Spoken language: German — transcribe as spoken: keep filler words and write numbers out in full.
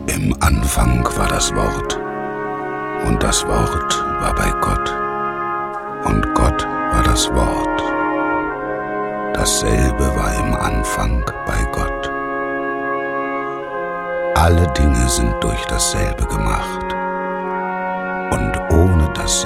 Im Anfang war das Wort, und das Wort war bei Gott, und Gott war das Wort. Dasselbe war im Anfang bei Gott. Alle Dinge sind durch dasselbe gemacht, und ohne dasselbe